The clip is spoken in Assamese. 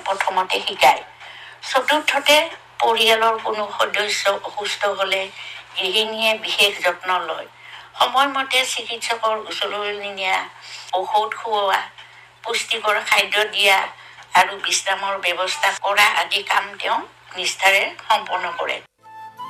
প্ৰথমতে শিকায়। চতুৰ্থতে পৰিয়ালৰ কোনো সদস্য অসুস্থ হ'লে গৃহিণীয়ে বিশেষ যত্ন লয়। সময়মতে চিকিৎসকৰ ওচৰলৈ নিয়া, ঔষধ খুওৱা, পুষ্টিকৰ খাদ্য দিয়া আৰু বিশ্ৰামৰ ব্যৱস্থা কৰা আদি কাম তেওঁ নিষ্ঠাৰে সম্পন্ন কৰে।